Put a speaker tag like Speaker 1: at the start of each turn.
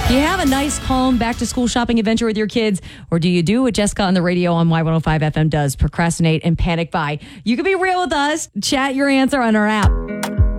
Speaker 1: Do you have a nice, calm, back-to-school shopping adventure with your kids? Or do you do what Jessica on the radio on Y105 FM does, procrastinate and panic buy? You can be real with us. Chat your answer on our app.